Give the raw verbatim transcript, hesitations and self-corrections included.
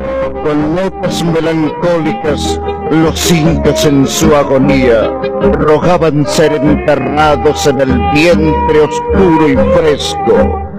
Con notas melancólicas, los incas en su agonía rogaban ser enterrados en el vientre oscuro y fresco